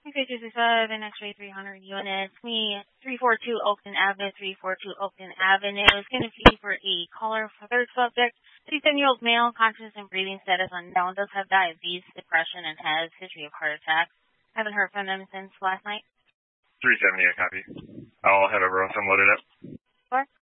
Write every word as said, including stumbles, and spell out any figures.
Okay, two six seven, X-ray three hundred units. Me, three four two Oakton Avenue, three four two Oakton Avenue. It's going to be for a caller for third subject. fifty-seven-year-old male, conscious and breathing status unknown, does have diabetes, depression, and has history of heart attack. Haven't heard from them since last night. three seventy, a copy. I'll head over once I'm loaded up. Four.